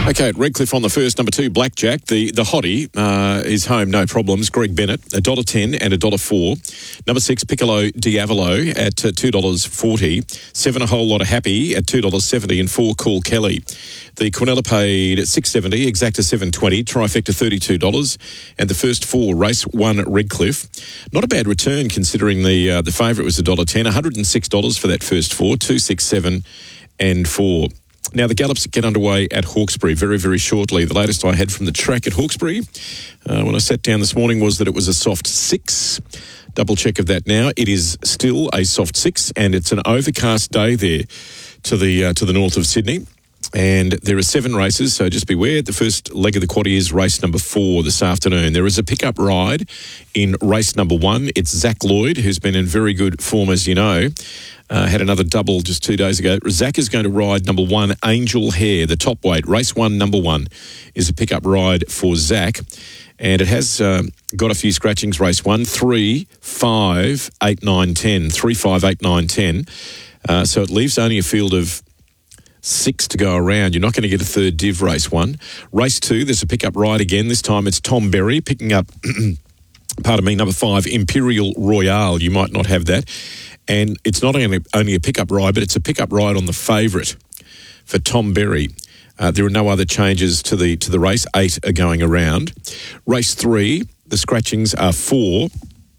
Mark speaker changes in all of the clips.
Speaker 1: Okay, Redcliffe on the first, number 2, Blackjack. The hottie is home, no problems. Greg Bennett, $1.10 and $1.04. Number 6, Piccolo Diavolo at $2.40. 7, A Whole Lot of Happy at $2.70 and 4, Cool Kelly. The Quinella paid $6.70, Exacta $7.20, Trifecta $32, and the first 4, race 1, Redcliffe. Not a bad return considering the favourite was $1.10, $106 for that first 4, 2, 6, 7 and 4. Now, the gallops get underway at Hawkesbury very, very shortly. The latest I had from the track at Hawkesbury when I sat down this morning was that it was a soft 6. Double check of that now. It is still a soft 6, and it's an overcast day there to the north of Sydney. And there are 7 races, so just beware. The first leg of the quaddie is race number 4 this afternoon. There is a pickup ride in race number 1. It's Zach Lloyd, who's been in very good form, as you know. Had another double just 2 days ago. Zach is going to ride number 1, Angel Hair, the top weight. Race 1, number 1 is a pickup ride for Zach. And it has got a few scratchings. Race 1, 3, 5, 8, 9, 10. 3, 5, 8, 9, 10. So it leaves only a field of 6 to go around. You're not going to get a third div race 1. Race 2, there's a pickup ride again. This time it's Tom Berry picking up, number 5, Imperial Royale. You might not have that. And it's not only a pickup ride, but it's a pickup ride on the favourite for Tom Berry. There are no other changes to the race. 8 are going around. Race 3, the scratchings are 4,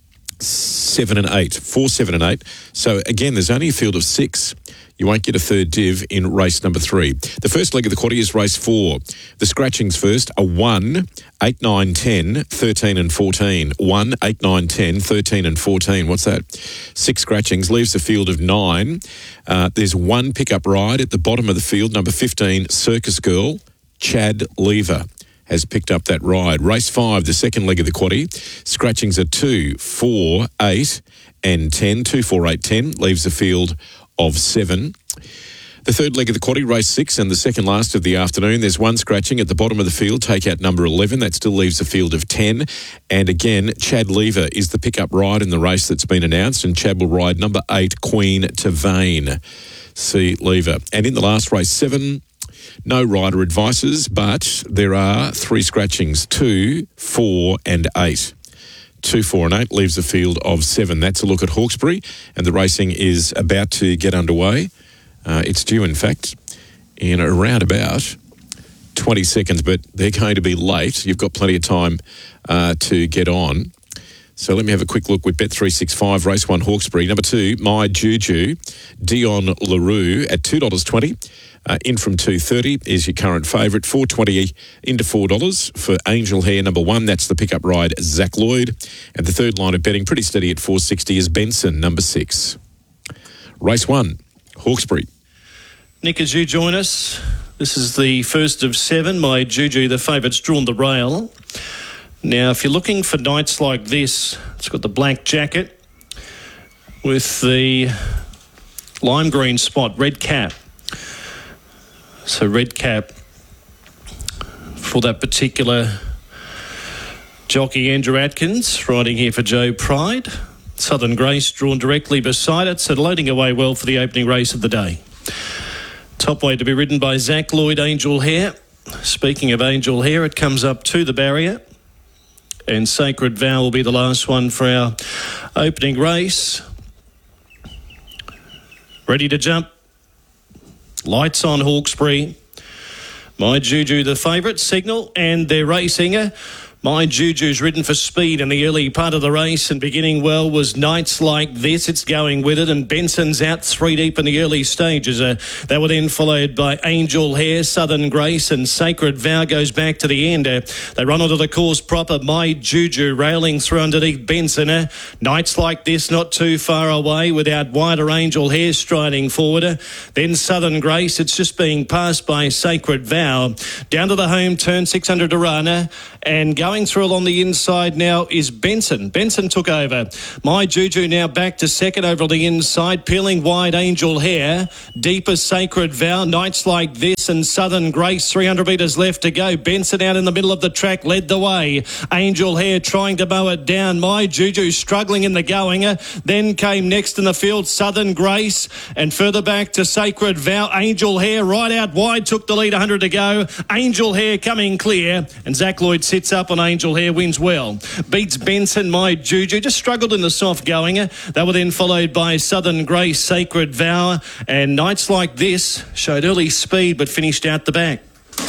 Speaker 1: 7 and 8. 4, 7 and 8. So, again, there's only a field of 6. You won't get a third div in race number 3. The first leg of the quaddie is race 4. The scratchings first are 1, 8, 9, 10, 13 and 14. 1, 8, 9, 10, 13 and 14. What's that? 6 scratchings, leaves a field of 9. There's 1 pickup ride at the bottom of the field, number 15, Circus Girl, Chad Lever has picked up that ride. Race 5, the second leg of the quaddie. Scratchings are 2, 4, 8 and 10. 2, 4, 8, 10. Leaves a field of 7. The third leg of the quaddie, race 6, and the second last of the afternoon. There's 1 scratching at the bottom of the field. Take out number 11. That still leaves a field of 10. And again, Chad Lever is the pickup ride in the race that's been announced, and Chad will ride number 8, Queen to Vane. See Lever. And in the last race 7, no rider advices, but there are 3 scratchings, 2, 4 and 8. 2, 4 and 8 leaves a field of 7. That's a look at Hawkesbury, and the racing is about to get underway. It's due, in fact, in around about 20 seconds, but they're going to be late. You've got plenty of time to get on. So let me have a quick look with Bet365, race 1 Hawkesbury. Number 2, My Juju, Dion LaRue at $2.20. In from $2.30 is your current favourite. $4.20 into $4 for Angel Hair, number 1. That's the pickup ride, Zach Lloyd. And the third line of betting, pretty steady at $4.60, is Benson, number 6. Race 1, Hawkesbury.
Speaker 2: Nick, as you join us, this is the first of 7. My Juju, the favourite's drawn the rail. Now, if you're looking for nights like this, it's got the black jacket with the lime green spot, red cap. So red cap for that particular jockey, Andrew Atkins, riding here for Joe Pride. Southern Grace drawn directly beside it, so loading away well for the opening race of the day. Top weight to be ridden by Zach Lloyd, Angel Hair. Speaking of Angel Hair, it comes up to the barrier. And Sacred Vow will be the last one for our opening race. Ready to jump. Lights on Hawkesbury. My Juju, the favourite, signal, and they're racing. My Juju's ridden for speed in the early part of the race, and beginning well was Nights Like This. It's going with it, and Benson's out 3 deep in the early stages. They were then followed by Angel Hair, Southern Grace, and Sacred Vow goes back to the end. They run onto the course proper. My Juju railing through underneath Benson. Nights Like This not too far away without wider Angel Hair striding forward. Then Southern Grace, it's just being passed by Sacred Vow. Down to the home turn, 600 to run, and go Going through along the inside now is Benson. Benson took over. My Juju now back to second over on the inside. Peeling wide, Angel Hair. Deeper Sacred Vow. Nights Like This and Southern Grace. 300 metres left to go. Benson out in the middle of the track led the way. Angel Hair trying to mow it down. My Juju struggling in the going. Then came next in the field Southern Grace. And further back to Sacred Vow. Angel Hair right out wide. Took the lead, 100 to go. Angel Hair coming clear. And Zach Lloyd sits up on Angel Hair, wins well. Beats Benson, My Juju. Just struggled in the soft going. They were then followed by Southern Grace, Sacred Vow. And Nights Like This showed early speed but finished out the back.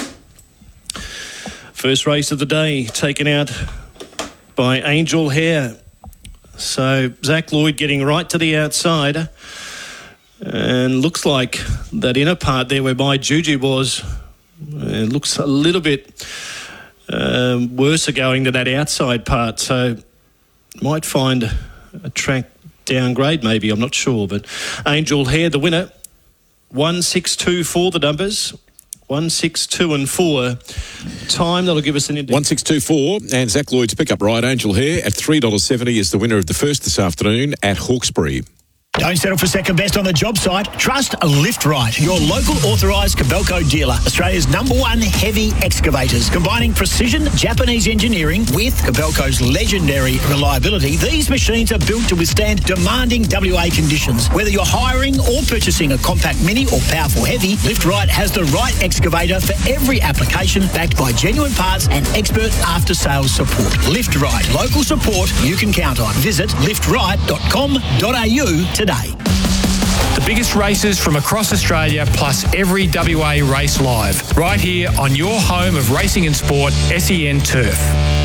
Speaker 2: First race of the day taken out by Angel Hair. So Zach Lloyd getting right to the outside. And looks like that inner part there where My Juju was, it looks a little bit worse going to that outside part. So might find a track downgrade maybe, I'm not sure. But Angel Hair, the winner, 1, 6, 2, 4 the numbers. 1, 6, 2 and 4. Time, that'll give us an indication.
Speaker 1: 1, 6, 2, 4. And Zach Lloyd's pickup ride, Angel Hair, at $3.70 is the winner of the first this afternoon at Hawkesbury.
Speaker 3: Don't settle for second best on the job site. Trust Lift Right, your local authorised Kobelco dealer. Australia's #1 heavy excavators. Combining precision Japanese engineering with Kobelco's legendary reliability, these machines are built to withstand demanding WA conditions. Whether you're hiring or purchasing a compact mini or powerful heavy, Lift Right has the right excavator for every application, backed by genuine parts and expert after-sales support. Lift Right, local support you can count on. Visit liftright.com.au today.
Speaker 4: The biggest races from across Australia, plus every WA race live, right here on your home of racing and sport, SEN Turf.